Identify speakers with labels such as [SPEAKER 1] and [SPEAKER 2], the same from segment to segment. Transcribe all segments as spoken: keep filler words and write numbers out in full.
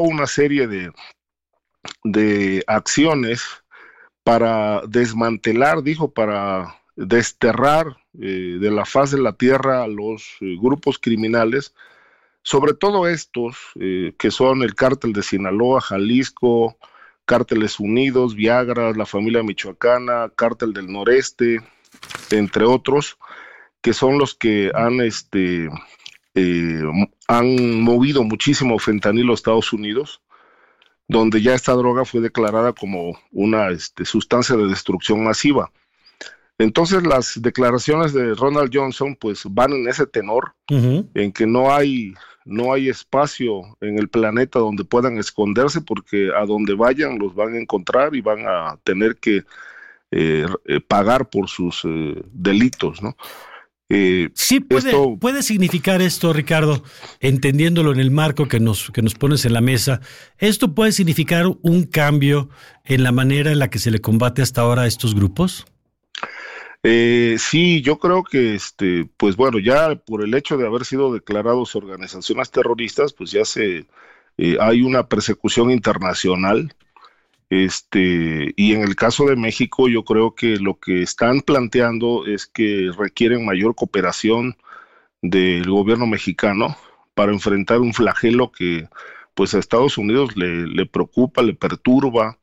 [SPEAKER 1] una serie de, de acciones para desmantelar, dijo, para desterrar eh, de la faz de la tierra a los eh, grupos criminales, sobre todo estos eh, que son el Cártel de Sinaloa, Jalisco, Cárteles Unidos, Viagra, la familia michoacana, Cártel del Noreste, entre otros, que son los que han, este, eh, han movido muchísimo fentanilo a Estados Unidos, donde ya esta droga fue declarada como una este, sustancia de destrucción masiva. Entonces las declaraciones de Ronald Johnson pues van en ese tenor, uh-huh. en que no hay, no hay espacio en el planeta donde puedan esconderse, porque a donde vayan los van a encontrar y van a tener que eh, pagar por sus eh, delitos, ¿no?
[SPEAKER 2] Eh, sí, puede, esto... puede significar esto, Ricardo, entendiéndolo en el marco que nos, que nos pones en la mesa, ¿esto puede significar un cambio en la manera en la que se le combate hasta ahora a estos grupos?
[SPEAKER 1] Eh, sí, yo creo que, este, pues bueno, ya por el hecho de haber sido declarados organizaciones terroristas, pues ya se eh, hay una persecución internacional. Este, y en el caso de México, yo creo que lo que están planteando es que requieren mayor cooperación del gobierno mexicano para enfrentar un flagelo que pues a Estados Unidos le, le preocupa, le perturba,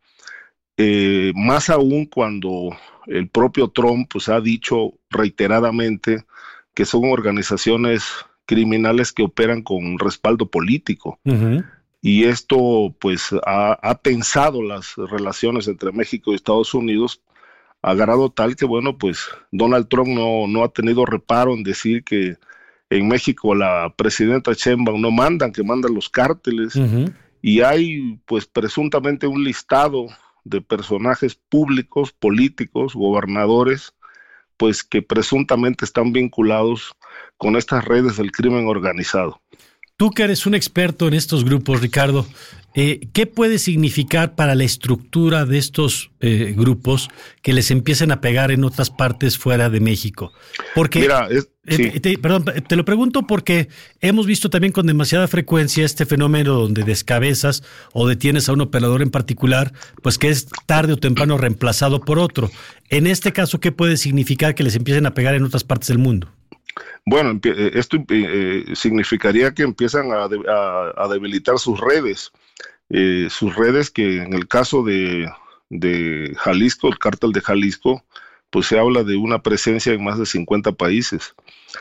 [SPEAKER 1] eh, más aún cuando el propio Trump pues ha dicho reiteradamente que son organizaciones criminales que operan con respaldo político. Uh-huh. Y esto pues ha, ha tensado las relaciones entre México y Estados Unidos a grado tal que, bueno, pues Donald Trump no, no ha tenido reparo en decir que en México la presidenta Sheinbaum no mandan, que mandan los cárteles, uh-huh. y hay pues presuntamente un listado de personajes públicos, políticos, gobernadores, pues que presuntamente están vinculados con estas redes del crimen organizado.
[SPEAKER 2] Tú que eres un experto en estos grupos, Ricardo, eh, ¿qué puede significar para la estructura de estos eh, grupos que les empiecen a pegar en otras partes fuera de México? Porque,
[SPEAKER 1] Mira, es, sí.
[SPEAKER 2] eh, te, perdón, te lo pregunto porque hemos visto también con demasiada frecuencia este fenómeno donde descabezas o detienes a un operador en particular, pues que es tarde o temprano reemplazado por otro. En este caso, ¿qué puede significar que les empiecen a pegar en otras partes del mundo?
[SPEAKER 1] Bueno, esto eh, significaría que empiezan a, de, a, a debilitar sus redes, eh, sus redes que en el caso de, de Jalisco, el cártel de Jalisco, pues se habla de una presencia en más de cincuenta países.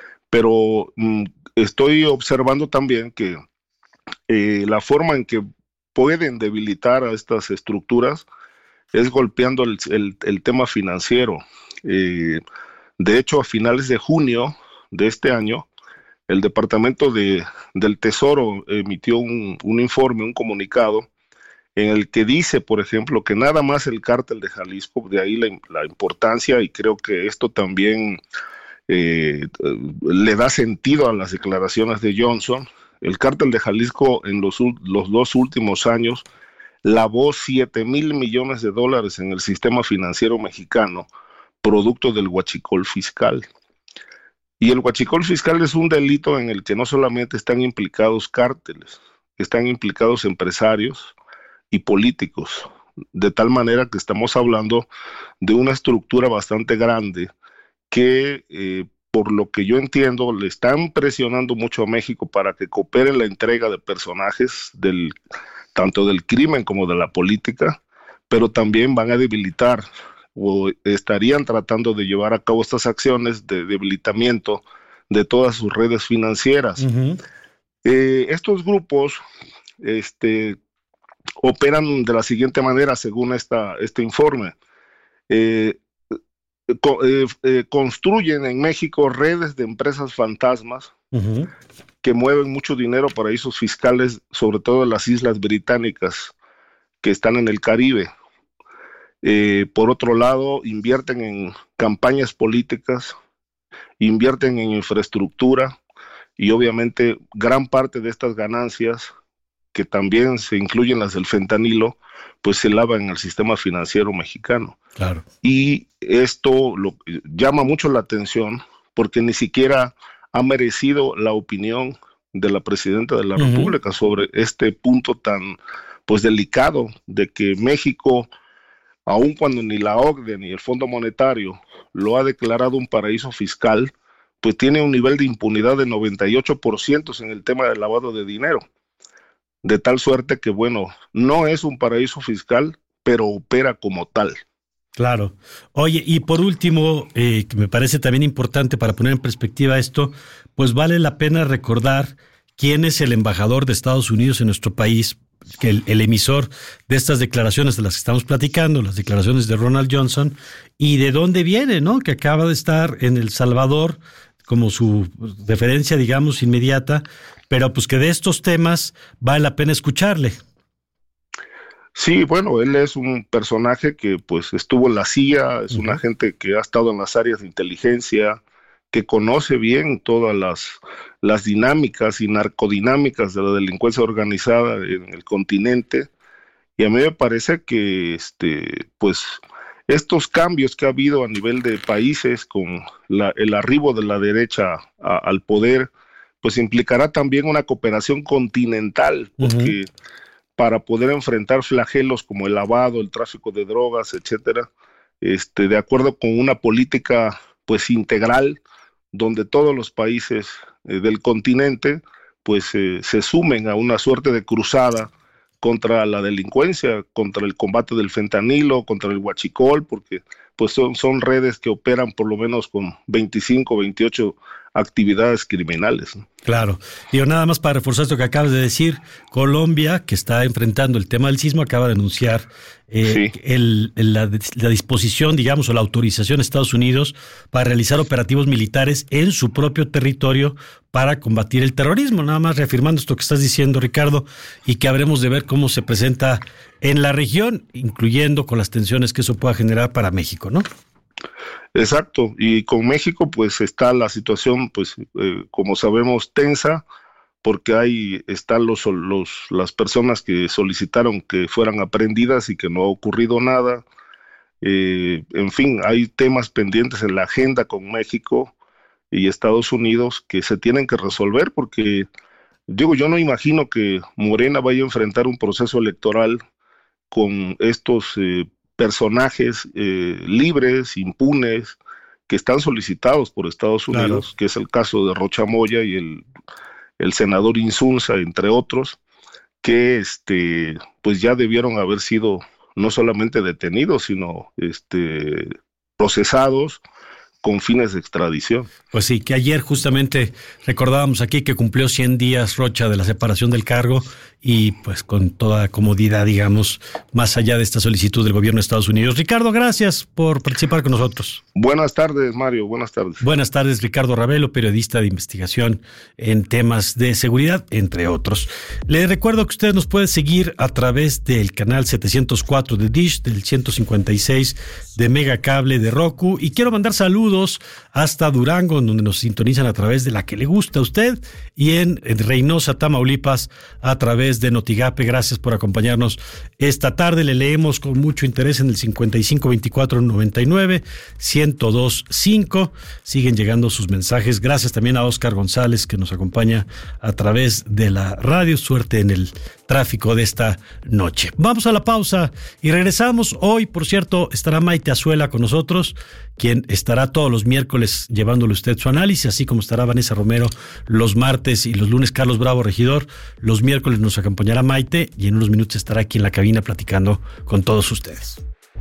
[SPEAKER 1] Pero mm, estoy observando también que eh, la forma en que pueden debilitar a estas estructuras es golpeando el, el, el tema financiero. Eh, de hecho, a finales de junio de este año, el Departamento de, del Tesoro emitió un, un informe, un comunicado, en el que dice, por ejemplo, que nada más el cártel de Jalisco, de ahí la, la importancia, y creo que esto también eh, le da sentido a las declaraciones de Johnson, el cártel de Jalisco en los, los dos últimos años lavó siete mil millones de dólares en el sistema financiero mexicano, producto del huachicol fiscal. Y el huachicol fiscal es un delito en el que no solamente están implicados cárteles, están implicados empresarios y políticos, de tal manera que estamos hablando de una estructura bastante grande que, eh, por lo que yo entiendo, le están presionando mucho a México para que coopere en la entrega de personajes del, tanto del crimen como de la política, pero también van a debilitar o estarían tratando de llevar a cabo estas acciones de debilitamiento de todas sus redes financieras. Uh-huh. Eh, estos grupos este, operan de la siguiente manera, según esta, este informe. Eh, co- eh, eh, construyen en México redes de empresas fantasmas, uh-huh. que mueven mucho dinero a paraísos fiscales, sobre todo en las islas británicas que están en el Caribe. Eh, por otro lado, invierten en campañas políticas, invierten en infraestructura y obviamente gran parte de estas ganancias, que también se incluyen las del fentanilo, pues se lavan en el sistema financiero mexicano.
[SPEAKER 2] Claro.
[SPEAKER 1] Y esto lo, llama mucho la atención porque ni siquiera ha merecido la opinión de la presidenta de la
[SPEAKER 2] Uh-huh.
[SPEAKER 1] República sobre este punto tan pues delicado de que México, aun cuando ni la O C D E ni el Fondo Monetario lo ha declarado un paraíso fiscal, pues tiene un nivel de impunidad de noventa y ocho por ciento en el tema del lavado de dinero. De tal suerte que, bueno, no es un paraíso fiscal, pero opera como tal.
[SPEAKER 2] Claro. Oye, y por último, eh, que me parece también importante para poner en perspectiva esto, pues vale la pena recordar quién es el embajador de Estados Unidos en nuestro país, que el, el emisor de estas declaraciones de las que estamos platicando, las declaraciones de Ronald Johnson, y de dónde viene, ¿no? Que acaba de estar en El Salvador como su referencia, digamos, inmediata, pero pues que de estos temas vale la pena escucharle.
[SPEAKER 1] Sí, bueno, él es un personaje que pues estuvo en la C I A, es uh-huh. un agente que ha estado en las áreas de inteligencia, que conoce bien todas las, las dinámicas y narcodinámicas de la delincuencia organizada en el continente, y a mí me parece que este, pues, estos cambios que ha habido a nivel de países con la, el arribo de la derecha a, al poder, pues implicará también una cooperación continental, porque uh-huh. para poder enfrentar flagelos como el lavado, el tráfico de drogas, etcétera, este, de acuerdo con una política pues integral, donde todos los países eh, del continente pues eh, se sumen a una suerte de cruzada contra la delincuencia, contra el combate del fentanilo, contra el huachicol, porque pues son, son redes que operan por lo menos con veinticinco, veintiocho actividades criminales, ¿no?
[SPEAKER 2] Claro. Digo, nada más para reforzar esto que acabas de decir, Colombia, que está enfrentando el tema del sismo, acaba de anunciar eh, sí. el, el, la, la disposición, digamos, o la autorización de Estados Unidos para realizar operativos militares en su propio territorio para combatir el terrorismo. Nada más reafirmando esto que estás diciendo, Ricardo, y que habremos de ver cómo se presenta en la región, incluyendo con las tensiones que eso pueda generar para México, ¿no?
[SPEAKER 1] Exacto, y con México pues está la situación pues eh, como sabemos tensa, porque ahí están los, los, las personas que solicitaron que fueran aprehendidas y que no ha ocurrido nada. Eh, en fin, hay temas pendientes en la agenda con México y Estados Unidos que se tienen que resolver, porque digo, yo no imagino que Morena vaya a enfrentar un proceso electoral con estos eh, personajes eh, libres, impunes, que están solicitados por Estados Unidos, claro. que es el caso de Rocha Moya y el, el senador Insunza, entre otros, que este, pues ya debieron haber sido no solamente detenidos, sino este, procesados con fines de extradición.
[SPEAKER 2] Pues sí, que ayer justamente recordábamos aquí que cumplió cien días Rocha de la separación del cargo y pues con toda comodidad, digamos, más allá de esta solicitud del gobierno de Estados Unidos. Ricardo, gracias por participar con nosotros.
[SPEAKER 1] Buenas tardes, Mario, buenas tardes.
[SPEAKER 2] Buenas tardes, Ricardo Ravelo, periodista de investigación en temas de seguridad, entre otros. Le recuerdo que usted nos puede seguir a través del canal setecientos cuatro de Dish, del ciento cincuenta y seis de Megacable de Roku, y quiero mandar saludos hasta Durango, donde nos sintonizan a través de la que le gusta a usted, y en Reynosa, Tamaulipas, a través de Notigape. Gracias por acompañarnos esta tarde. Le leemos con mucho interés en el cincuenta y cinco veinticuatro noventa y nueve ciento dos cinco. Siguen llegando sus mensajes. Gracias también a Oscar González, que nos acompaña a través de la radio. Suerte en el tráfico de esta noche. Vamos a la pausa y regresamos. Hoy, por cierto, estará Maite Azuela con nosotros, quien estará todos los miércoles llevándole usted su análisis, así como estará Vanessa Romero los martes y los lunes Carlos Bravo, regidor. Los miércoles nos acompañará Maite y en unos minutos estará aquí en la cabina platicando con todos ustedes.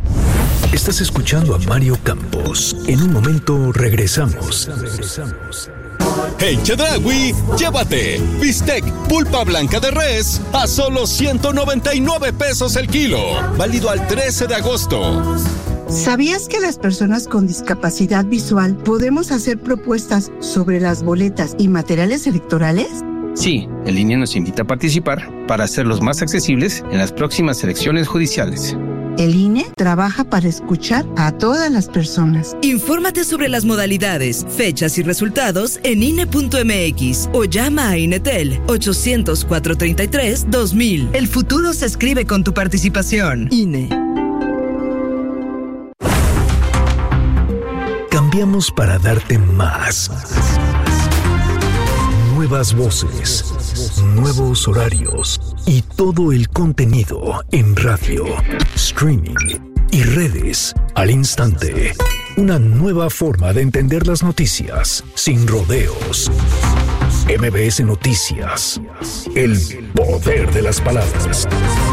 [SPEAKER 3] Estás escuchando a Mario Campos. En un momento regresamos. Regresamos.
[SPEAKER 4] En Chedraui, llévate bistec pulpa blanca de res a solo ciento noventa y nueve pesos el kilo. Válido al trece de agosto.
[SPEAKER 5] ¿Sabías que las personas con discapacidad visual podemos hacer propuestas sobre las boletas y materiales electorales?
[SPEAKER 6] Sí, el I N E nos invita a participar para hacerlos más accesibles en las próximas elecciones judiciales.
[SPEAKER 5] El I N E trabaja para escuchar a todas las personas.
[SPEAKER 7] Infórmate sobre las modalidades, fechas y resultados en I N E punto M X o llama a INETEL ochocientos, cuatrocientos treinta y tres, dos mil. El futuro se escribe con tu participación. I N E.
[SPEAKER 3] Cambiamos para darte más. Nuevas voces, nuevos horarios y todo el contenido en radio, streaming y redes al instante. Una nueva forma de entender las noticias sin rodeos. M B S Noticias. El poder de las palabras.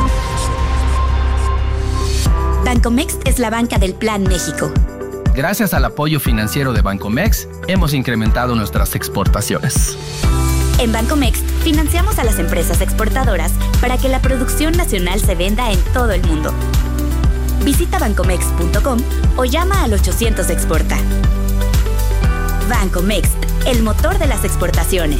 [SPEAKER 8] Bancomext es la banca del Plan México.
[SPEAKER 6] Gracias al apoyo financiero de Bancomext, hemos incrementado nuestras exportaciones.
[SPEAKER 8] En Bancomext financiamos a las empresas exportadoras para que la producción nacional se venda en todo el mundo. Visita bancomext punto com o llama al ochocientos exporta. Bancomext, el motor de las exportaciones.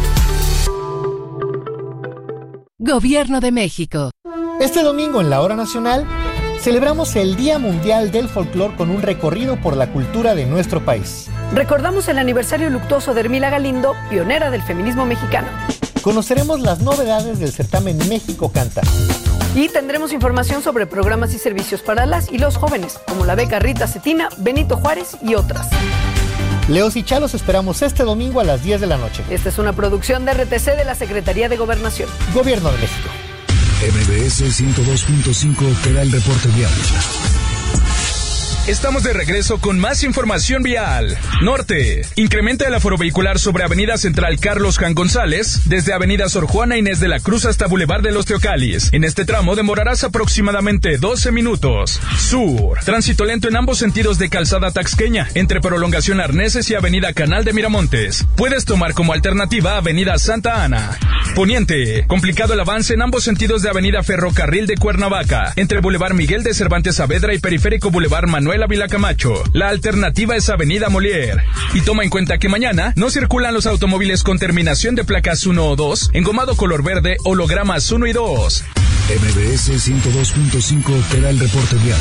[SPEAKER 9] Gobierno de México.
[SPEAKER 10] Este domingo en la Hora Nacional celebramos el Día Mundial del Folclor con un recorrido por la cultura de nuestro país.
[SPEAKER 11] Recordamos el aniversario luctuoso de Hermila Galindo, pionera del feminismo mexicano.
[SPEAKER 10] Conoceremos las novedades del certamen México Canta.
[SPEAKER 11] Y tendremos información sobre programas y servicios para las y los jóvenes, como la beca Rita Cetina, Benito Juárez y otras.
[SPEAKER 10] Leos y Chalos esperamos este domingo a las diez de la noche.
[SPEAKER 11] Esta es una producción de R T C de la Secretaría de Gobernación.
[SPEAKER 10] Gobierno de México.
[SPEAKER 3] M B S ciento dos punto cinco te da el reporte vial.
[SPEAKER 12] Estamos de regreso con más información vial. Norte. Incrementa el aforo vehicular sobre Avenida Central Carlos Jan González, desde Avenida Sor Juana Inés de la Cruz hasta Boulevard de los Teocalis. En este tramo demorarás aproximadamente doce minutos. Sur. Tránsito lento en ambos sentidos de Calzada Taxqueña, entre Prolongación Arneses y Avenida Canal de Miramontes. Puedes tomar como alternativa Avenida Santa Ana. Poniente. Complicado el avance en ambos sentidos de Avenida Ferrocarril de Cuernavaca, entre Boulevard Miguel de Cervantes Saavedra y Periférico Boulevard Manuel Ávila Camacho. La alternativa es Avenida Molière. Y toma en cuenta que mañana no circulan los automóviles con terminación de placas uno o dos, engomado color verde, hologramas uno y dos.
[SPEAKER 3] M B S ciento dos punto cinco te da el reporte vial.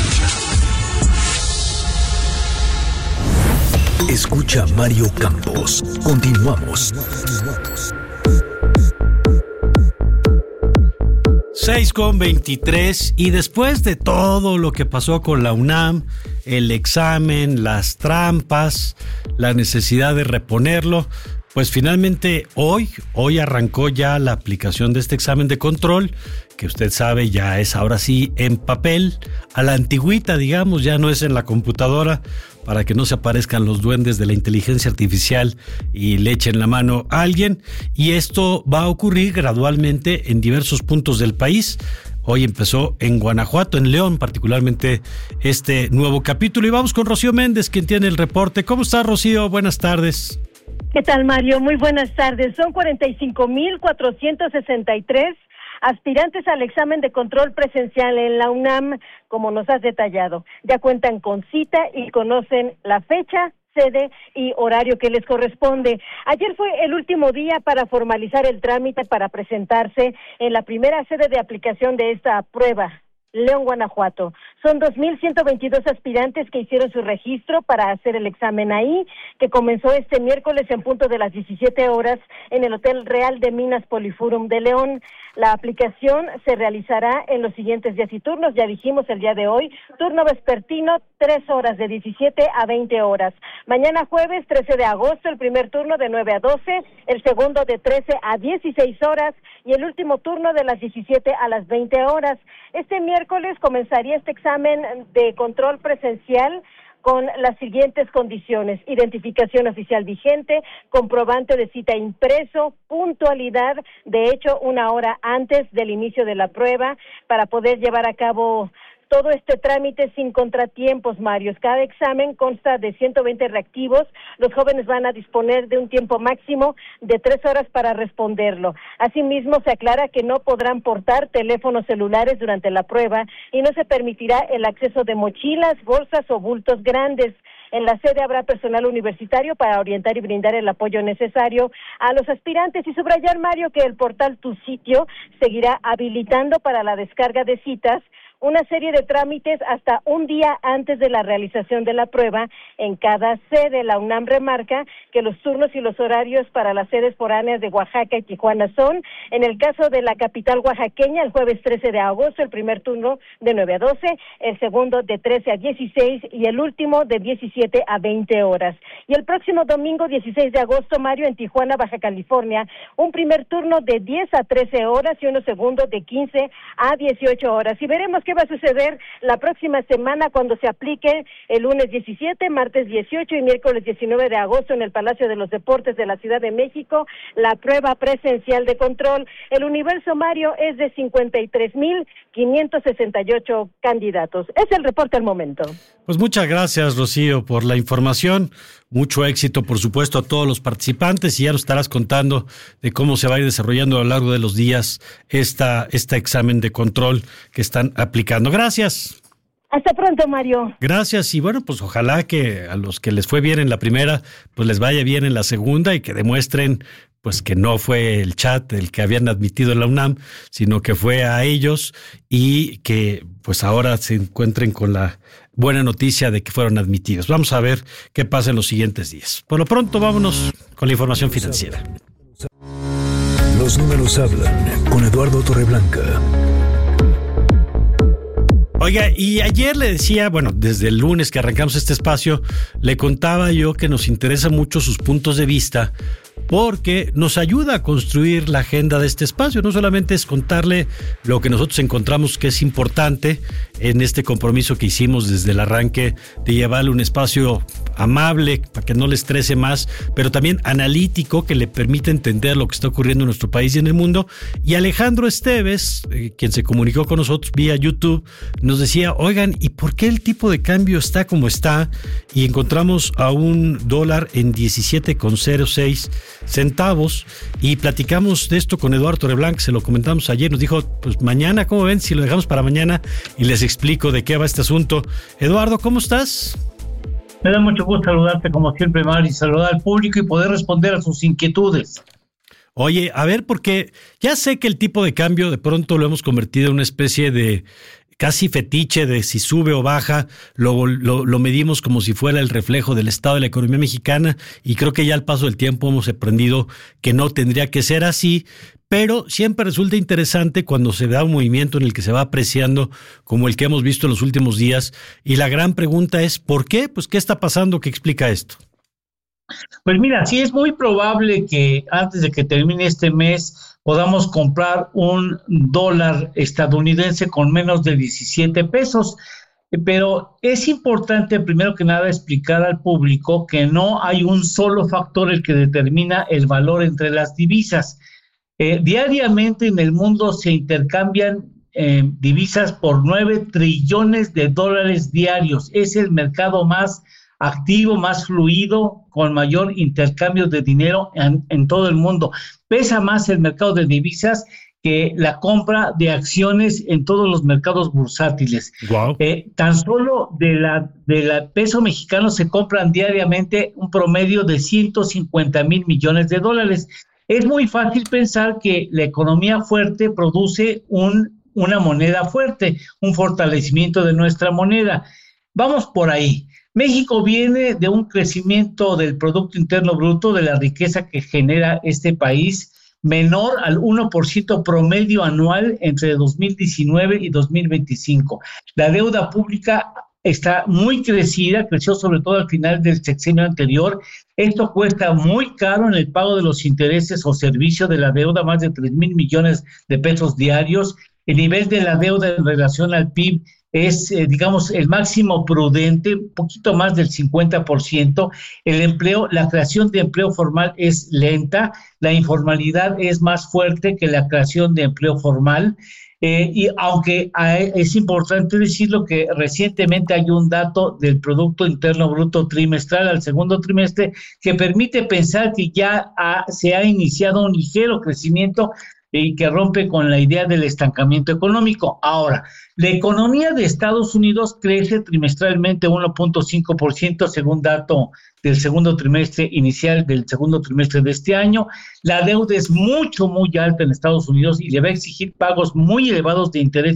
[SPEAKER 3] Escucha Mario Campos. Continuamos.
[SPEAKER 2] seis con veintitrés, y después de todo lo que pasó con la UNAM, el examen, las trampas, la necesidad de reponerlo, pues finalmente hoy, hoy arrancó ya la aplicación de este examen de control, que usted sabe ya es ahora sí en papel, a la antigüita, digamos, ya no es en la computadora, para que no se aparezcan los duendes de la inteligencia artificial y le echen la mano a alguien. Y esto va a ocurrir gradualmente en diversos puntos del país. Hoy empezó en Guanajuato, en León particularmente, este nuevo capítulo. Y vamos con Rocío Méndez, quien tiene el reporte. ¿Cómo está, Rocío? Buenas tardes.
[SPEAKER 13] ¿Qué tal, Mario? Muy buenas tardes. Son cuarenta y cinco mil cuatrocientos sesenta y tres aspirantes al examen de control presencial en la UNAM, como nos has detallado. Ya cuentan con cita y conocen la fecha, sede y horario que les corresponde. Ayer fue el último día para formalizar el trámite para presentarse en la primera sede de aplicación de esta prueba, León, Guanajuato. Son dos mil ciento veintidós aspirantes que hicieron su registro para hacer el examen ahí, que comenzó este miércoles en punto de las diecisiete horas en el Hotel Real de Minas Polifurum de León. La aplicación se realizará en los siguientes días y turnos, ya dijimos el día de hoy, turno vespertino, tres horas de diecisiete a veinte horas. Mañana jueves, trece de agosto, el primer turno de nueve a doce, el segundo de trece a dieciséis horas y el último turno de las diecisiete a las veinte horas. Este miércoles comenzaría este examen de control presencial con las siguientes condiciones: identificación oficial vigente, comprobante de cita impreso, puntualidad, de hecho una hora antes del inicio de la prueba, para poder llevar a cabo todo este trámite sin contratiempos, Mario. Cada examen consta de ciento veinte reactivos. Los jóvenes van a disponer de un tiempo máximo de tres horas para responderlo. Asimismo, se aclara que no podrán portar teléfonos celulares durante la prueba y no se permitirá el acceso de mochilas, bolsas o bultos grandes. En la sede habrá personal universitario para orientar y brindar el apoyo necesario a los aspirantes, y subrayar, Mario, que el portal Tu Sitio seguirá habilitando para la descarga de citas una serie de trámites hasta un día antes de la realización de la prueba en cada sede. La UNAM remarca que los turnos y los horarios para las sedes foráneas de Oaxaca y Tijuana son, en el caso de la capital oaxaqueña, el jueves trece de agosto, el primer turno de nueve a doce, el segundo de trece a dieciséis y el último de diecisiete a veinte horas. Y el próximo domingo dieciséis de agosto, Mario, en Tijuana, Baja California, un primer turno de diez a trece horas y uno segundo de quince a dieciocho horas. Y veremos qué va a suceder la próxima semana cuando se aplique el lunes diecisiete, martes dieciocho y miércoles diecinueve de agosto en el Palacio de los Deportes de la Ciudad de México, la prueba presencial de control. El universo, Mario, es de cincuenta y tres mil quinientos sesenta y ocho candidatos. Es el reporte al momento.
[SPEAKER 2] Pues muchas gracias, Rocío, por la información. Mucho éxito, por supuesto, a todos los participantes, y ya nos estarás contando de cómo se va a ir desarrollando a lo largo de los días esta, este examen de control que están aplicando. Gracias.
[SPEAKER 13] Hasta pronto, Mario.
[SPEAKER 2] Gracias, y bueno, pues ojalá que a los que les fue bien en la primera, pues les vaya bien en la segunda y que demuestren pues que no fue el chat el que habían admitido en la UNAM, sino que fue a ellos, y que pues ahora se encuentren con la buena noticia de que fueron admitidos. Vamos a ver qué pasa en los siguientes días. Por lo pronto, vámonos con la información financiera.
[SPEAKER 3] Los números hablan con Eduardo Torreblanca.
[SPEAKER 2] Oiga, y ayer le decía, bueno, desde el lunes que arrancamos este espacio, le contaba yo que nos interesa mucho sus puntos de vista, porque nos ayuda a construir la agenda de este espacio. No solamente es contarle lo que nosotros encontramos que es importante en este compromiso que hicimos desde el arranque de llevarle un espacio amable para que no le estrese más, pero también analítico, que le permite entender lo que está ocurriendo en nuestro país y en el mundo. Y Alejandro Esteves, eh, quien se comunicó con nosotros vía YouTube, nos decía, oigan, ¿y por qué el tipo de cambio está como está? Y encontramos a un dólar en diecisiete con cero seis centavos, y platicamos de esto con Eduardo Torreblanca, se lo comentamos ayer, nos dijo, pues mañana, ¿cómo ven? Si lo dejamos para mañana y les explico de qué va este asunto. Eduardo, ¿cómo estás?
[SPEAKER 14] Me da mucho gusto saludarte como siempre, Mari, saludar al público y poder responder a sus inquietudes.
[SPEAKER 2] Oye, a ver, porque ya sé que el tipo de cambio de pronto lo hemos convertido en una especie de casi fetiche de si sube o baja, lo, lo, lo medimos como si fuera el reflejo del estado de la economía mexicana, y creo que ya al paso del tiempo hemos aprendido que no tendría que ser así, pero siempre resulta interesante cuando se da un movimiento en el que se va apreciando como el que hemos visto en los últimos días, y la gran pregunta es, ¿por qué? Pues, ¿qué está pasando? ¿Qué explica esto?
[SPEAKER 14] Pues mira, sí es muy probable que antes de que termine este mes podamos comprar un dólar estadounidense con menos de diecisiete pesos, pero es importante primero que nada explicar al público que no hay un solo factor el que determina el valor entre las divisas. Eh, diariamente en el mundo se intercambian eh, divisas por nueve trillones de dólares diarios. Es el mercado más activo, más fluido, con mayor intercambio de dinero en, en todo el mundo. Pesa más el mercado de divisas que la compra de acciones en todos los mercados bursátiles. Wow. Eh, tan solo de la de la peso mexicano se compran diariamente un promedio de ciento cincuenta mil millones de dólares. Es muy fácil pensar que la economía fuerte produce un, una moneda fuerte, un fortalecimiento de nuestra moneda. Vamos por ahí. México viene de un crecimiento del Producto Interno Bruto, de la riqueza que genera este país, menor al uno por ciento promedio anual entre dos mil diecinueve y dos mil veinticinco. La deuda pública está muy crecida, creció sobre todo al final del sexenio anterior. Esto cuesta muy caro en el pago de los intereses o servicio de la deuda, más de tres mil millones de pesos diarios. El nivel de la deuda en relación al P I B es, eh, digamos, el máximo prudente, un poquito más del cincuenta por ciento. El empleo, la creación de empleo formal es lenta, la informalidad es más fuerte que la creación de empleo formal. Eh, y aunque hay, es importante decirlo que recientemente hay un dato del Producto Interno Bruto trimestral al segundo trimestre que permite pensar que ya ha, se ha iniciado un ligero crecimiento y que rompe con la idea del estancamiento económico. Ahora, la economía de Estados Unidos crece trimestralmente uno punto cinco por ciento según dato del segundo trimestre inicial del segundo trimestre de este año. La deuda es mucho, muy alta en Estados Unidos y le va a exigir pagos muy elevados de intereses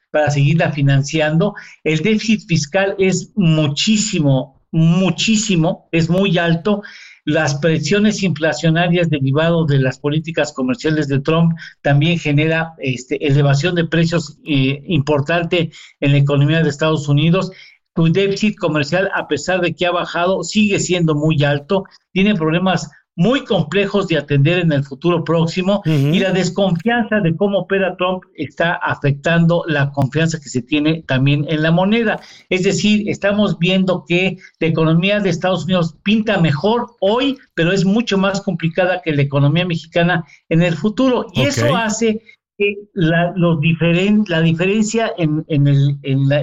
[SPEAKER 14] para seguirla financiando. El déficit fiscal es muchísimo, muchísimo, es muy alto. Las presiones inflacionarias derivadas de las políticas comerciales de Trump también genera este, elevación de precios eh, importante en la economía de Estados Unidos. Tu déficit comercial, a pesar de que ha bajado, sigue siendo muy alto. Tiene problemas muy complejos de atender en el futuro próximo, uh-huh. y la desconfianza de cómo opera Trump está afectando la confianza que se tiene también en la moneda. Es decir, estamos viendo que la economía de Estados Unidos pinta mejor hoy, pero es mucho más complicada que la economía mexicana en el futuro, y okay. eso hace que la, los diferen, la diferencia en, en, el, en, la,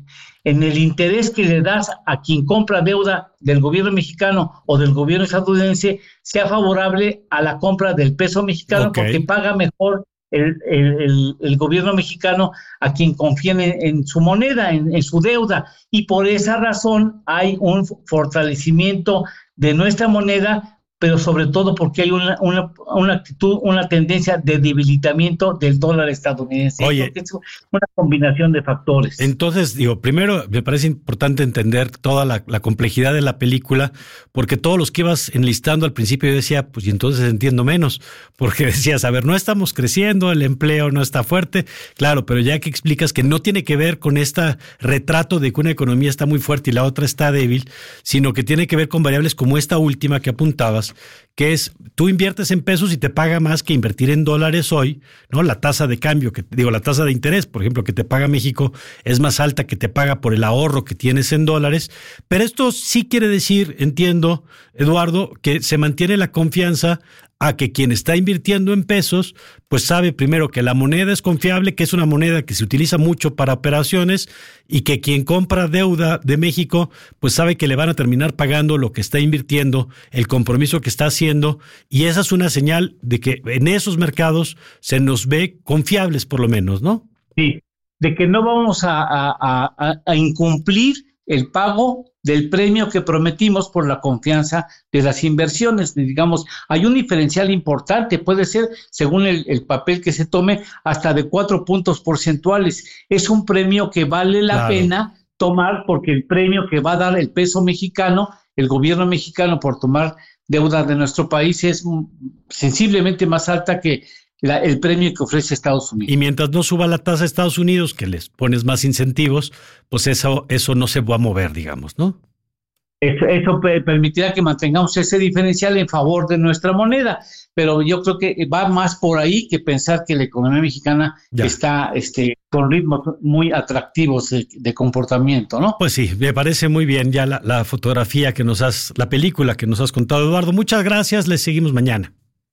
[SPEAKER 14] en el interés que le das a quien compra deuda del gobierno mexicano o del gobierno estadounidense sea favorable a la compra del peso mexicano, okay. porque paga mejor el, el, el, el gobierno mexicano a quien confía en, en su moneda, en, en su deuda, y por esa razón hay un fortalecimiento de nuestra moneda, pero sobre todo porque hay una, una, una actitud, una tendencia de debilitamiento del dólar estadounidense.
[SPEAKER 2] Oye,
[SPEAKER 14] es una combinación de factores.
[SPEAKER 2] Entonces, digo, primero me parece importante entender toda la, la complejidad de la película, porque todos los que ibas enlistando al principio yo decía, pues y entonces entiendo menos, porque decías, a ver, no estamos creciendo, el empleo no está fuerte, claro, pero ya que explicas que no tiene que ver con este retrato de que una economía está muy fuerte y la otra está débil, sino que tiene que ver con variables como esta última que apuntabas, que es, tú inviertes en pesos y te paga más que invertir en dólares hoy, ¿no? La tasa de cambio, que digo, la tasa de interés, por ejemplo, que te paga México es más alta que te paga por el ahorro que tienes en dólares, pero esto sí quiere decir, entiendo, Eduardo, que se mantiene la confianza a que quien está invirtiendo en pesos, pues sabe primero que la moneda es confiable, que es una moneda que se utiliza mucho para operaciones, y que quien compra deuda de México, pues sabe que le van a terminar pagando lo que está invirtiendo, el compromiso que está haciendo, y esa es una señal de que en esos mercados se nos ve confiables por lo menos, ¿no?
[SPEAKER 14] Sí, de que no vamos a, a, a, a incumplir el pago del premio que prometimos por la confianza de las inversiones. Digamos, hay un diferencial importante, puede ser, según el, el papel que se tome, hasta de cuatro puntos porcentuales. Es un premio que vale la claro. pena tomar, porque el premio que va a dar el peso mexicano, el gobierno mexicano, por tomar deuda de nuestro país, es sensiblemente más alta que La, el premio que ofrece Estados Unidos.
[SPEAKER 2] Y mientras no suba la tasa de Estados Unidos, que les pones más incentivos, pues eso, eso no se va a mover, digamos, ¿no?
[SPEAKER 14] Eso, eso permitirá que mantengamos ese diferencial en favor de nuestra moneda, pero yo creo que va más por ahí que pensar que la economía mexicana ya. está este, con ritmos muy atractivos de, de comportamiento, ¿no?
[SPEAKER 2] Pues sí, me parece muy bien ya la, la fotografía que nos has, la película que nos has contado, Eduardo. Muchas gracias, les seguimos mañana.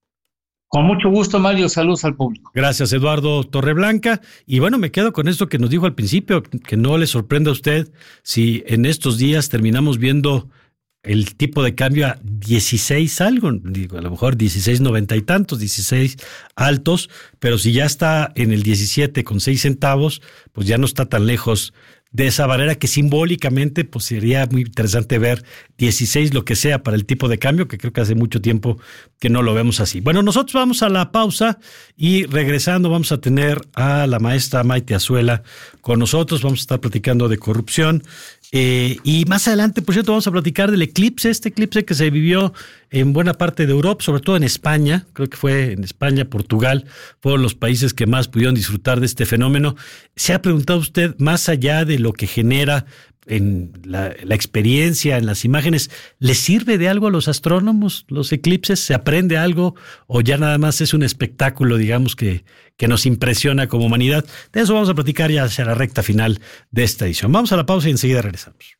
[SPEAKER 14] Con mucho gusto, Mario. Saludos al público.
[SPEAKER 2] Gracias, Eduardo Torreblanca. Y bueno, me quedo con esto que nos dijo al principio, que no le sorprenda a usted si en estos días terminamos viendo el tipo de cambio a dieciséis algo, digo, a lo mejor dieciséis noventa y tantos, dieciséis altos, pero si ya está en el diecisiete con seis centavos, pues ya no está tan lejos de esa barrera que simbólicamente pues sería muy interesante ver dieciséis lo que sea para el tipo de cambio, que creo que hace mucho tiempo que no lo vemos así. Bueno, nosotros vamos a la pausa y regresando vamos a tener a la maestra Maite Azuela con nosotros, vamos a estar platicando de corrupción. Eh, y más adelante, por cierto, vamos a platicar del eclipse, este eclipse que se vivió en buena parte de Europa, sobre todo en España, creo que fue en España, Portugal, fueron los países que más pudieron disfrutar de este fenómeno. ¿Se ha preguntado usted, más allá de lo que genera en la, la experiencia, en las imágenes, ¿les sirve de algo a los astrónomos los eclipses? ¿Se aprende algo o ya nada más es un espectáculo, digamos, que, que nos impresiona como humanidad? De eso vamos a platicar ya hacia la recta final de esta edición. Vamos a la pausa y enseguida regresamos.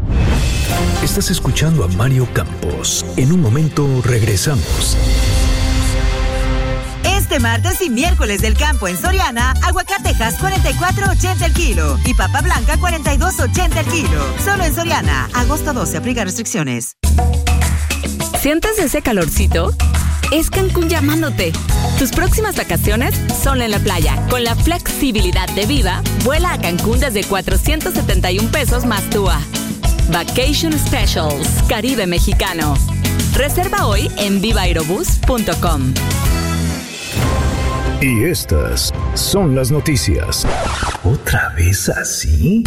[SPEAKER 3] Estás escuchando a Mario Campos. En un momento regresamos.
[SPEAKER 15] Este martes y miércoles del campo en Soriana, aguacatejas cuarenta y cuatro ochenta el kilo y papa blanca cuarenta y dos ochenta el kilo. Solo en Soriana, agosto doce, aplica restricciones.
[SPEAKER 16] ¿Sientes ese calorcito? Es Cancún llamándote. Tus próximas vacaciones son en la playa. Con la flexibilidad de Viva, vuela a Cancún desde cuatrocientos setenta y un pesos más T U A. Vacation Specials, Caribe Mexicano. Reserva hoy en viva aerobús punto com.
[SPEAKER 3] Y estas son las noticias. ¿Otra vez así?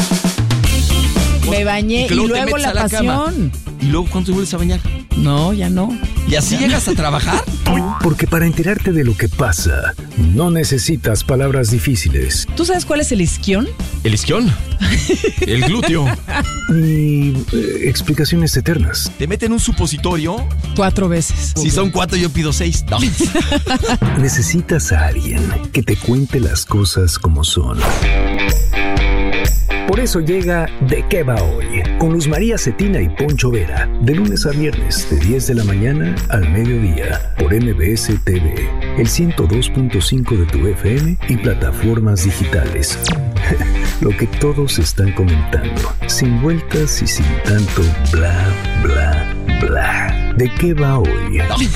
[SPEAKER 17] Me bañé y, y luego la, la pasión.
[SPEAKER 18] ¿Y luego cuándo te vuelves a bañar?
[SPEAKER 17] No, ya no.
[SPEAKER 18] ¿Y así ya llegas no. a trabajar?
[SPEAKER 3] Porque para enterarte de lo que pasa, no necesitas palabras difíciles.
[SPEAKER 17] ¿Tú sabes cuál es el isquión?
[SPEAKER 18] ¿El isquión? El glúteo.
[SPEAKER 3] Ni eh, explicaciones eternas.
[SPEAKER 18] ¿Te meten un supositorio?
[SPEAKER 17] Cuatro veces.
[SPEAKER 18] Si son cuatro, yo pido seis. No.
[SPEAKER 3] Necesitas a alguien que te cuente las cosas como son. Por eso llega ¿De qué va hoy? Con Luz María Cetina y Poncho Vera. De lunes a viernes, de diez de la mañana al mediodía. Por M B S T V, el ciento dos punto cinco de tu F M y plataformas digitales. Lo que todos están comentando. Sin vueltas y sin tanto bla, bla, bla. ¿De qué va hoy?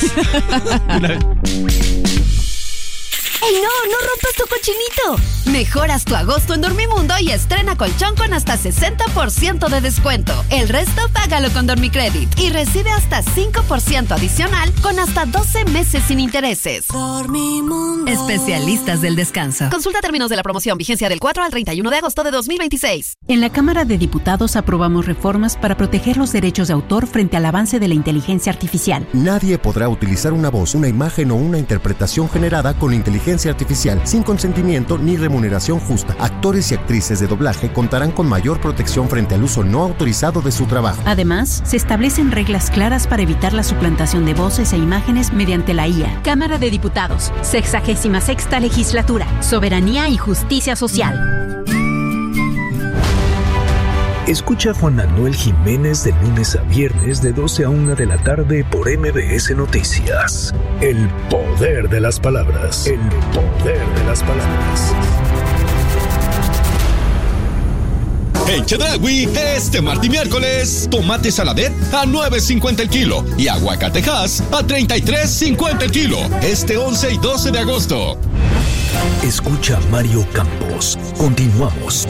[SPEAKER 19] ¡Ey, no! ¡No rompas tu cochinito! Mejoras tu agosto en Dormimundo y estrena colchón con hasta sesenta por ciento de descuento. El resto págalo con Dormicredit y recibe hasta cinco por ciento adicional con hasta doce meses sin intereses. Dormimundo. Especialistas del descanso. Consulta términos de la promoción. Vigencia del cuatro al treinta y uno de agosto de dos mil veintiséis.
[SPEAKER 20] En la Cámara de Diputados aprobamos reformas para proteger los derechos de autor frente al avance de la inteligencia artificial.
[SPEAKER 21] Nadie podrá utilizar una voz, una imagen o una interpretación generada con inteligencia artificial sin consentimiento ni remuneración justa. Actores y actrices de doblaje contarán con mayor protección frente al uso no autorizado de su trabajo.
[SPEAKER 20] Además, se establecen reglas claras para evitar la suplantación de voces e imágenes mediante la I A.
[SPEAKER 22] Cámara de Diputados, sexagésima sexta legislatura, Soberanía y Justicia Social.
[SPEAKER 3] Escucha a Juan Manuel Jiménez de lunes a viernes de doce a una de la tarde por M B S Noticias. El poder de las palabras. El poder de las palabras.
[SPEAKER 4] En Chedraui, este martes y miércoles, tomate saladet a nueve cincuenta el kilo y aguacatejas a treinta y tres cincuenta el kilo. Este once y doce de agosto.
[SPEAKER 3] Escucha a Mario Campos. Continuamos.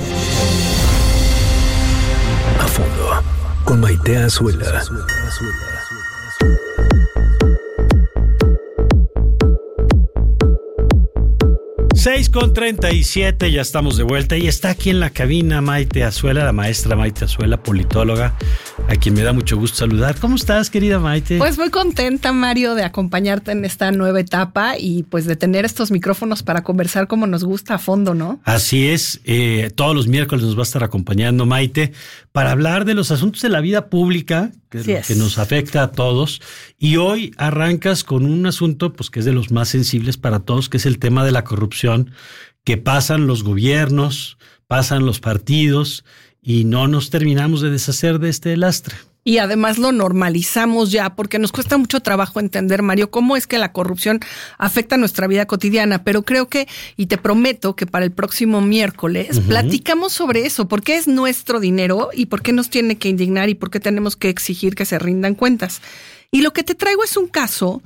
[SPEAKER 3] A fondo, con Maite Azuela.
[SPEAKER 2] seis con treinta y siete, ya estamos de vuelta y está aquí en la cabina Maite Azuela, la maestra Maite Azuela, politóloga, a quien me da mucho gusto saludar. ¿Cómo estás, querida Maite?
[SPEAKER 23] Pues muy contenta, Mario, de acompañarte en esta nueva etapa y pues de tener estos micrófonos para conversar como nos gusta a fondo, ¿no?
[SPEAKER 2] Así es, eh, todos los miércoles nos va a estar acompañando Maite para hablar de los asuntos de la vida pública que, que nos afecta a todos, y hoy arrancas con un asunto pues que es de los más sensibles para todos, que es el tema de la corrupción, que pasan los gobiernos, pasan los partidos y no nos terminamos de deshacer de este lastre.
[SPEAKER 23] Y además lo normalizamos ya, porque nos cuesta mucho trabajo entender, Mario, cómo es que la corrupción afecta nuestra vida cotidiana. Pero creo que, y te prometo que para el próximo miércoles, uh-huh, platicamos sobre eso. ¿Por qué es nuestro dinero y por qué nos tiene que indignar y por qué tenemos que exigir que se rindan cuentas? Y lo que te traigo es un caso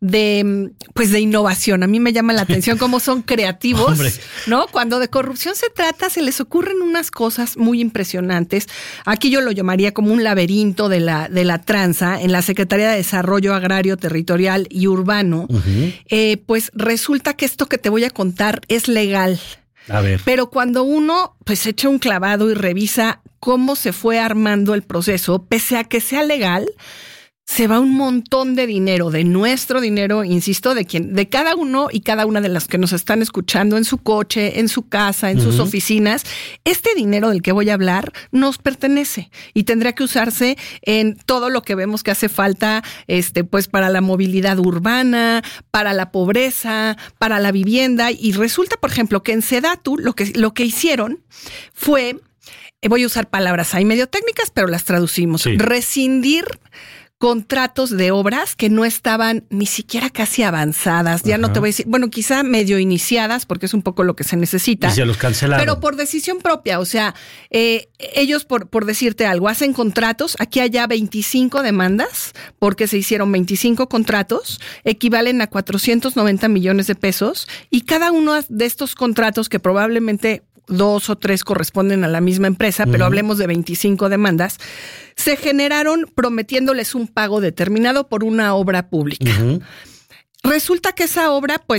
[SPEAKER 23] de, pues, de innovación. A mí me llama la atención cómo son creativos, Hombre. ¿no? Cuando de corrupción se trata, se les ocurren unas cosas muy impresionantes. Aquí yo lo llamaría como un laberinto de la, de la tranza en la Secretaría de Desarrollo Agrario, Territorial y Urbano. Uh-huh. Eh, pues resulta que esto que te voy a contar es legal.
[SPEAKER 2] A ver.
[SPEAKER 23] Pero cuando uno pues echa un clavado y revisa cómo se fue armando el proceso, pese a que sea legal, se va un montón de dinero, de nuestro dinero, insisto, de quien, de cada uno y cada una de las que nos están escuchando en su coche, en su casa, en uh-huh. sus oficinas. Este dinero del que voy a hablar nos pertenece y tendría que usarse en todo lo que vemos que hace falta, este, pues para la movilidad urbana, para la pobreza, para la vivienda. Y resulta, por ejemplo, que en Sedatu lo que, lo que hicieron fue, voy a usar palabras ahí medio técnicas, pero las traducimos, sí. rescindir contratos de obras que no estaban ni siquiera casi avanzadas, ya Ajá. no te voy a decir, bueno, quizá medio iniciadas, porque es un poco lo que se necesita.
[SPEAKER 2] Y se los cancelaron.
[SPEAKER 23] Pero por decisión propia, o sea, eh, ellos, por, por decirte algo, hacen contratos, aquí hay ya veinticinco demandas, porque se hicieron veinticinco contratos, equivalen a cuatrocientos noventa millones de pesos, y cada uno de estos contratos, que probablemente dos o tres corresponden a la misma empresa, pero uh-huh. hablemos de veinticinco demandas, se generaron prometiéndoles un pago determinado por una obra pública. Uh-huh. Resulta que esa obra, pues,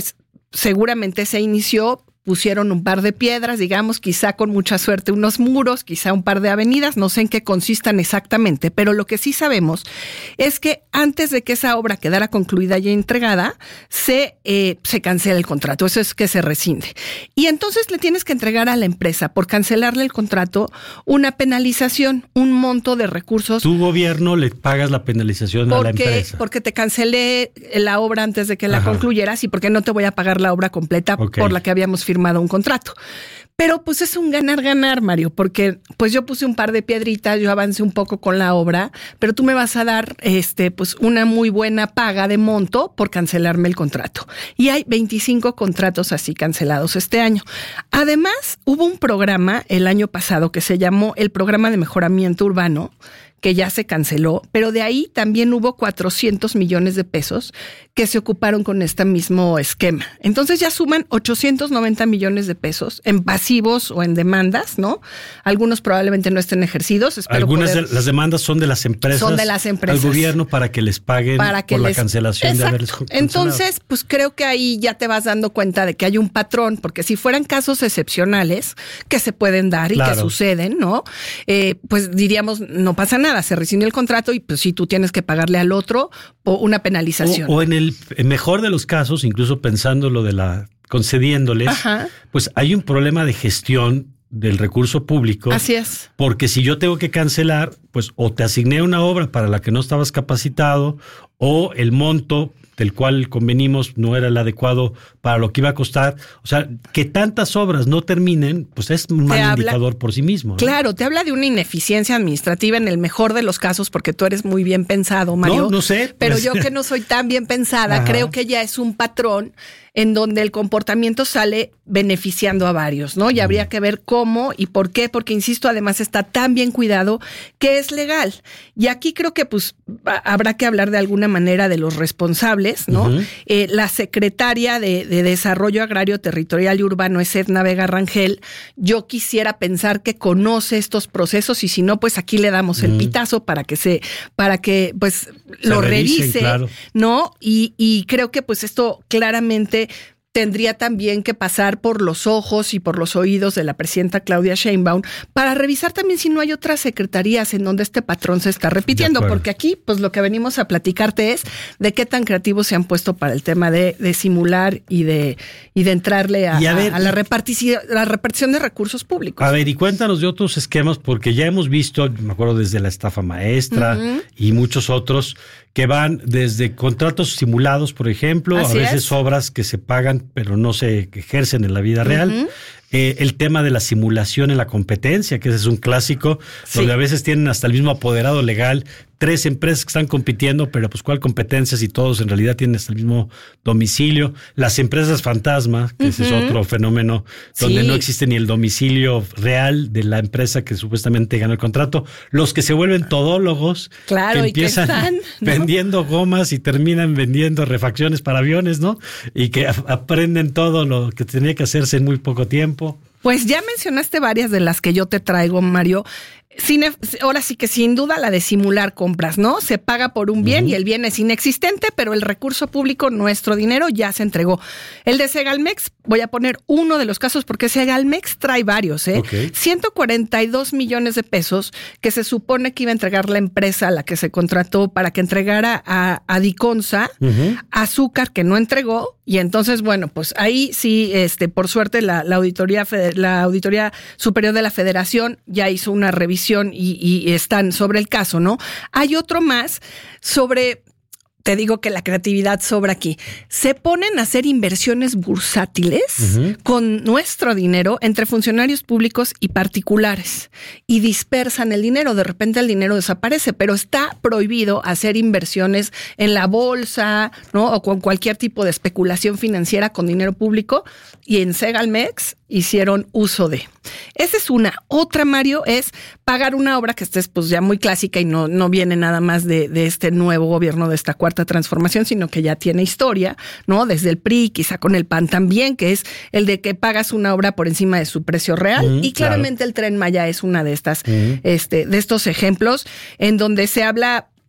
[SPEAKER 23] seguramente se inició, pusieron un par de piedras, digamos, quizá con mucha suerte unos muros, quizá un par de avenidas, no sé en qué consistan exactamente, pero lo que sí sabemos es que antes de que esa obra quedara concluida y entregada, se, eh, se cancela el contrato, eso es que se rescinde. Y entonces le tienes que entregar a la empresa, por cancelarle el contrato, una penalización, un monto de recursos.
[SPEAKER 2] Tu gobierno le pagas la penalización
[SPEAKER 23] porque,
[SPEAKER 2] a la empresa.
[SPEAKER 23] Porque te cancelé la obra antes de que la
[SPEAKER 2] Ajá.
[SPEAKER 23] concluyeras y porque no te voy a pagar la obra completa
[SPEAKER 2] Okay.
[SPEAKER 23] por la que habíamos firmado un contrato. Pero pues es un ganar-ganar, Mario, porque pues yo puse un par de piedritas, yo avancé un poco con la obra, pero tú me vas a dar este pues una muy buena paga de monto por cancelarme el contrato. Y hay veinticinco contratos así cancelados este año. Además, hubo un programa el año pasado que se llamó el Programa de Mejoramiento Urbano, que ya se canceló, pero de ahí también hubo cuatrocientos millones de pesos que se ocuparon con este mismo esquema. Entonces ya suman ochocientos noventa millones de pesos en pasivos o en demandas, ¿no? Algunos probablemente no estén ejercidos. Espero
[SPEAKER 2] Algunas
[SPEAKER 23] poder...
[SPEAKER 2] de las demandas son de las empresas.
[SPEAKER 23] Son de las empresas.
[SPEAKER 2] Al gobierno para que les paguen
[SPEAKER 23] para que
[SPEAKER 2] por
[SPEAKER 23] les...
[SPEAKER 2] la cancelación
[SPEAKER 23] Exacto.
[SPEAKER 2] de haberles cancelado.
[SPEAKER 23] Entonces, pues creo que ahí ya te vas dando cuenta de que hay un patrón, porque si fueran casos excepcionales que se pueden dar y
[SPEAKER 2] Claro.
[SPEAKER 23] que suceden, ¿no? Eh, pues diríamos, no pasa nada, se rescindió el contrato y pues sí, tú tienes que pagarle al otro o una penalización.
[SPEAKER 2] O, o en el mejor de los casos, incluso pensando lo de la concediéndoles,
[SPEAKER 23] Ajá.
[SPEAKER 2] pues hay un problema de gestión del recurso público.
[SPEAKER 23] Así es.
[SPEAKER 2] Porque si yo tengo que cancelar, pues o te asigné una obra para la que no estabas capacitado o el monto del cual convenimos no era el adecuado para lo que iba a costar. O sea, que tantas obras no terminen, pues es un mal
[SPEAKER 23] Te habla-
[SPEAKER 2] indicador por sí mismo, ¿no?
[SPEAKER 23] Claro, te habla de una ineficiencia administrativa en el mejor de los casos, porque tú eres muy bien pensado, Mario.
[SPEAKER 2] No, no sé.
[SPEAKER 23] Pero
[SPEAKER 2] Pues-
[SPEAKER 23] yo que no soy tan bien pensada,
[SPEAKER 2] Ajá.
[SPEAKER 23] creo que ya es un patrón en donde el comportamiento sale beneficiando a varios, ¿no? Y habría que ver cómo y por qué, porque insisto, además está tan bien cuidado que es legal. Y aquí creo que pues a- habrá que hablar de alguna manera de los responsables, ¿no?
[SPEAKER 1] Ujú.
[SPEAKER 23] Eh, la secretaria de, de Desarrollo Agrario Territorial y Urbano es Edna Vega Rangel. Yo quisiera pensar que conoce estos procesos y si no, pues aquí le damos el
[SPEAKER 1] Mm.
[SPEAKER 23] pitazo para que se, para que pues
[SPEAKER 1] Se
[SPEAKER 23] lo
[SPEAKER 1] revisen,
[SPEAKER 23] revise,
[SPEAKER 1] claro.
[SPEAKER 23] ¿no? Y, y creo que pues esto claramente tendría también que pasar por los ojos y por los oídos de la presidenta Claudia Sheinbaum para revisar también si no hay otras secretarías en donde este patrón se está repitiendo,
[SPEAKER 1] acuerdo.
[SPEAKER 23] porque aquí pues lo que venimos a platicarte es de qué tan creativos se han puesto para el tema de, de simular y de, y de entrarle a,
[SPEAKER 2] Y a ver,
[SPEAKER 23] a la, repartici- la repartición de recursos públicos.
[SPEAKER 2] A ver, y cuéntanos de otros esquemas, porque ya hemos visto, me acuerdo desde la estafa maestra
[SPEAKER 23] Ujú.
[SPEAKER 2] y muchos otros, que van desde contratos simulados, por ejemplo,
[SPEAKER 23] Así
[SPEAKER 2] a veces
[SPEAKER 23] es.
[SPEAKER 2] obras que se pagan pero no se ejercen en la vida real.
[SPEAKER 23] Ujú.
[SPEAKER 2] Eh, el tema de la simulación en la competencia, que ese es un clásico,
[SPEAKER 23] Sí.
[SPEAKER 2] donde a veces tienen hasta el mismo apoderado legal, tres empresas que están compitiendo, pero pues cuál competencia si todos en realidad tienen hasta el mismo domicilio. Las empresas fantasma, que ese es
[SPEAKER 23] Ujú.
[SPEAKER 2] otro fenómeno donde
[SPEAKER 23] Sí.
[SPEAKER 2] no existe ni el domicilio real de la empresa que supuestamente ganó el contrato. Los que se vuelven todólogos,
[SPEAKER 23] Claro,
[SPEAKER 2] que
[SPEAKER 23] y que
[SPEAKER 2] empiezan
[SPEAKER 23] están, ¿no?
[SPEAKER 2] vendiendo gomas y terminan vendiendo refacciones para aviones, ¿no? Y que a- aprenden todo lo que tenía que hacerse en muy poco tiempo.
[SPEAKER 23] Pues ya mencionaste varias de las que yo te traigo, Mario. Sin, ahora sí que sin duda la de simular compras, ¿no? Se paga por un bien y el bien es inexistente, pero el recurso público, nuestro dinero, ya se entregó. El de Segalmex, voy a poner uno de los casos porque Segalmex trae varios, ¿eh?
[SPEAKER 1] Ok.
[SPEAKER 23] ciento cuarenta y dos millones de pesos que se supone que iba a entregar la empresa a la que se contrató para que entregara a, a Diconsa azúcar que no entregó. Y entonces, bueno, pues ahí sí, este, por suerte, la, la auditoría fede- la Auditoría Superior de la Federación ya hizo una revisión y, y están sobre el caso, ¿no? Hay otro más sobre. Te digo que la creatividad sobra aquí. Se ponen a hacer inversiones bursátiles
[SPEAKER 1] Ujú.
[SPEAKER 23] con nuestro dinero entre funcionarios públicos y particulares y dispersan el dinero. De repente el dinero desaparece, pero está prohibido hacer inversiones en la bolsa, ¿no? O con cualquier tipo de especulación financiera con dinero público. Y en Segalmex hicieron uso de. Esa es una. Otra, Mario, es pagar una obra que estés pues ya muy clásica y no, no viene nada más de, de este nuevo gobierno, de esta cuarta transformación, sino que ya tiene historia, ¿no? Desde el P R I, quizá con el P A N también, que es el de que pagas una obra por encima de su precio real.
[SPEAKER 1] Mm,
[SPEAKER 23] y claramente el Tren Maya es una de estas,
[SPEAKER 1] Mm.
[SPEAKER 23] este, de estos ejemplos en donde se habla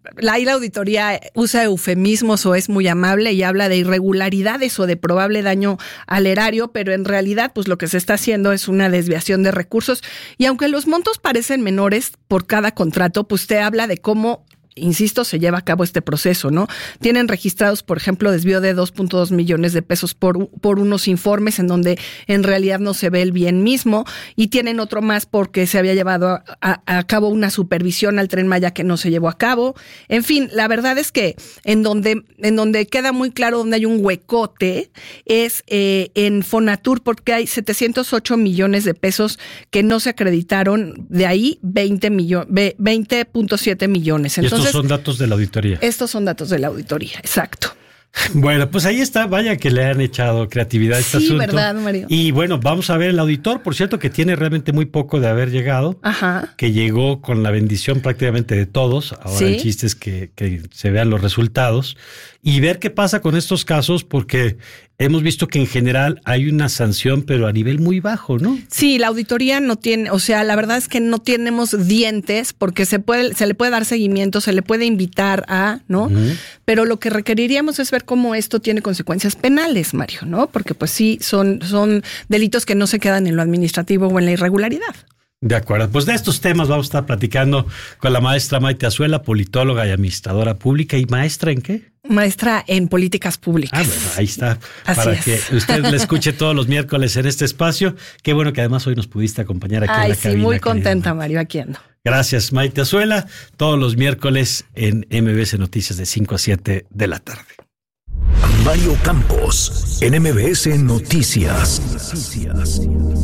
[SPEAKER 23] la, la auditoría usa eufemismos o es muy amable y habla de irregularidades o de probable daño al erario, pero en realidad pues lo que se está haciendo es una desviación de recursos y aunque los montos parecen menores por cada contrato, pues te habla de cómo, insisto, se lleva a cabo este proceso, ¿no? Tienen registrados, por ejemplo, desvío de dos punto dos millones de pesos por, por unos informes en donde en realidad no se ve el bien mismo y tienen otro más porque se había llevado a, a, a cabo una supervisión al Tren Maya que no se llevó a cabo. En fin, la verdad es que en donde, en donde queda muy claro donde hay un huecote es eh, en Fonatur porque hay setecientos ocho millones de pesos que no se acreditaron, de ahí veinte punto siete millones. Entonces,
[SPEAKER 2] estos son datos de la auditoría.
[SPEAKER 23] Estos son datos de la auditoría, exacto.
[SPEAKER 2] Bueno, pues ahí está, vaya que le han echado creatividad a este
[SPEAKER 23] sí,
[SPEAKER 2] asunto.
[SPEAKER 23] Sí, ¿verdad, Mario?
[SPEAKER 2] Y bueno, vamos a ver el auditor, por cierto, que tiene realmente muy poco de haber llegado.
[SPEAKER 23] Ajá.
[SPEAKER 2] Que llegó con la bendición prácticamente de todos. Ahora
[SPEAKER 23] ¿Sí?
[SPEAKER 2] el chiste es que, que se vean los resultados y ver qué pasa con estos casos, porque hemos visto que en general hay una sanción, pero a nivel muy bajo, ¿no?
[SPEAKER 23] Sí, la auditoría no tiene, o sea, la verdad es que no tenemos dientes porque se puede, se le puede dar seguimiento, se le puede invitar a, ¿no? Uh-huh. Pero lo que requeriríamos es ver cómo esto tiene consecuencias penales, Mario, ¿no? Porque pues sí, son, son delitos que no se quedan en lo administrativo o en la irregularidad.
[SPEAKER 2] De acuerdo, pues de estos temas vamos a estar platicando con la maestra Maite Azuela, politóloga y administradora pública. ¿Y maestra en qué?
[SPEAKER 23] Maestra en políticas públicas.
[SPEAKER 2] Ah, bueno, ahí está.
[SPEAKER 23] Así
[SPEAKER 2] para
[SPEAKER 23] es.
[SPEAKER 2] que usted la escuche todos los miércoles en este espacio. Qué bueno que además hoy nos pudiste acompañar aquí
[SPEAKER 23] Ay,
[SPEAKER 2] en la
[SPEAKER 23] sí,
[SPEAKER 2] cabina.
[SPEAKER 23] muy contenta,
[SPEAKER 2] querida.
[SPEAKER 23] Mario, aquí ando.
[SPEAKER 2] Gracias, Maite Azuela. Todos los miércoles en M B S Noticias de cinco a siete de la tarde.
[SPEAKER 3] Mario Campos en M B S Noticias.